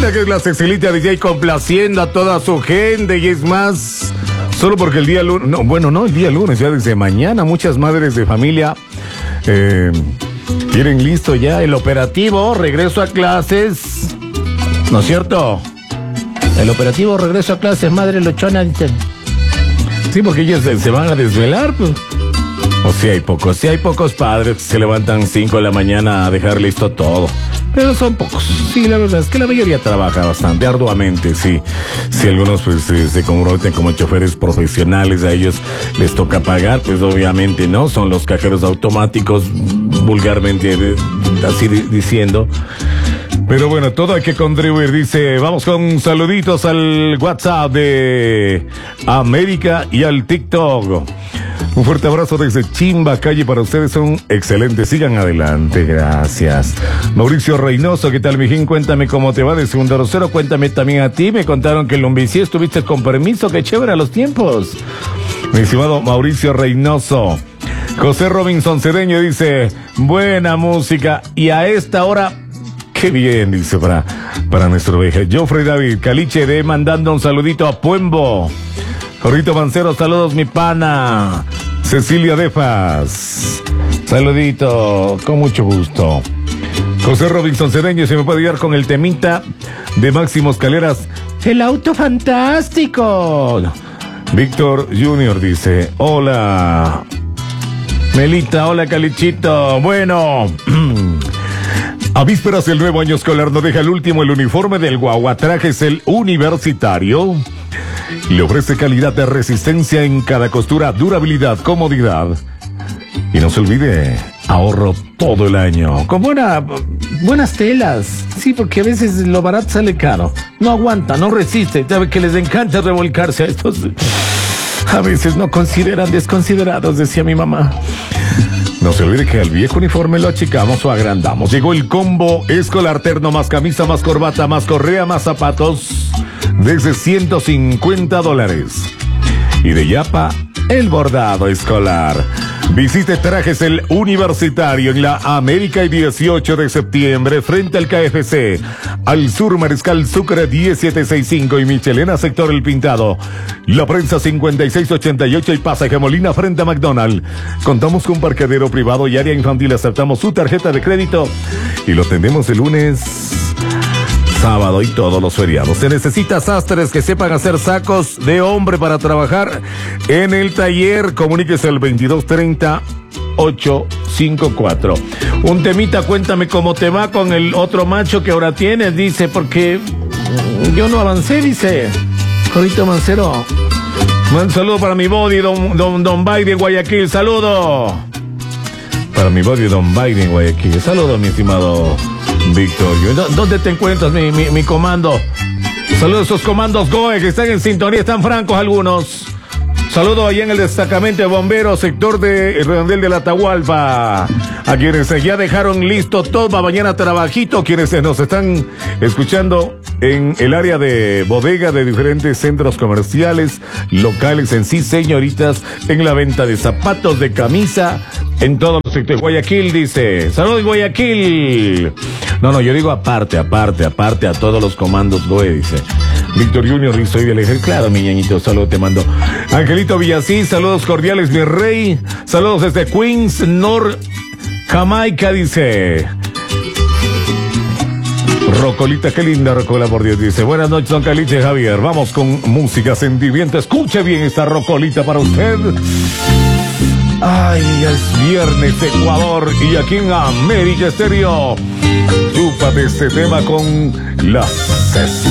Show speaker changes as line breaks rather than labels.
linda que es la Cecilita DJ, complaciendo a toda su gente. Y es más, solo porque el día lunes, no el día lunes, ya desde mañana muchas madres de familia tienen listo ya el operativo regreso a clases, ¿no es cierto? El operativo regreso a clases, madre lochona, dicen. Sí, porque ellos se van a desvelar, pues. O si hay pocos padres que se levantan 5 de la mañana a dejar listo todo. Pero son pocos. Sí, la verdad es que la mayoría trabaja bastante arduamente, sí. Si algunos pues se comprometen como choferes profesionales, a ellos les toca pagar, pues obviamente no, son los cajeros automáticos, vulgarmente así diciendo. Pero bueno, todo hay que contribuir, dice. Vamos con saluditos al WhatsApp de América y al TikTok. Un fuerte abrazo desde Chimba Calle para ustedes, son excelentes, sigan adelante, gracias. Mauricio Reynoso, ¿qué tal, mijín? Cuéntame cómo te va de Segundo Rosero, cuéntame también a ti, me contaron que en Lumbicí estuviste con permiso, qué chévere a los tiempos. Mi estimado Mauricio Reynoso. José Robinson Cedeño dice, buena música, y a esta hora, qué bien, dice, para nuestro viejo. Joffrey David Caliche de mandando un saludito a Puembo. Jorrito Mancero, saludos mi pana. Cecilia Defas, saludito, con mucho gusto. José Robinson Cedeño, se me puede ayudar con el temita de Máximo Escaleras, el auto fantástico. Víctor Junior dice, hola Melita, hola Calichito. Bueno, a vísperas del nuevo año escolar no deja el uniforme del Guaguatrajes, el universitario. Le ofrece calidad de resistencia en cada costura, durabilidad, comodidad. Y no se olvide, ahorro todo el año. Con buenas telas. Sí, porque a veces lo barato sale caro. No aguanta, no resiste. Sabe que les encanta revolcarse a estos. A veces no consideran desconsiderados, decía mi mamá. No se olvide que al viejo uniforme lo achicamos o agrandamos. Llegó el combo escolar terno, más camisa, más corbata, más correa, más zapatos, desde $150. Y de Yapa, el bordado escolar. Visite Trajes el Universitario en la América y 18 de septiembre frente al KFC. Al sur Mariscal Sucre 1765 y Michelena sector El Pintado. La Prensa 5688 y Pasaje Molina frente a McDonald's. Contamos con parqueadero privado y área infantil. Aceptamos su tarjeta de crédito y lo atendemos el lunes, sábado y todos los feriados. Se necesita sastres que sepan hacer sacos de hombre para trabajar en el taller. Comuníquese al 2230-854. Un temita, cuéntame cómo te va con el otro macho que ahora tienes, dice, porque yo no avancé, dice. Jorito Mancero. Un saludo para mi body, don Biden Guayaquil, saludo. Para mi body, don Biden Guayaquil, saludo, mi estimado Victorio. ¿Dónde te encuentras, mi comando? Saludos a esos comandos GOE que están en sintonía, están francos algunos. Saludo allá en el destacamento de bomberos, sector de el redondel de la Atahualpa. A quienes ya dejaron listo todo para mañana trabajito, quienes nos están escuchando en el área de bodega de diferentes centros comerciales, locales en sí, señoritas, en la venta de zapatos, de camisa, en todos los sectores. Guayaquil dice, saludos Guayaquil. No, yo digo aparte a todos los comandos GOE, dice. Víctor Junior, y soy del ejército. Claro, mi ñañito, saludos te mando. Angelito Villasí, saludos cordiales, mi rey. Saludos desde Queens, North Jamaica, dice. Rocolita, qué linda Rocola, por Dios, dice. Buenas noches, don Caliche Javier. Vamos con música, sentimiento. Escuche bien esta Rocolita para usted. Ay, es viernes, Ecuador, y aquí en América Estéreo. Chúpate este tema con la César.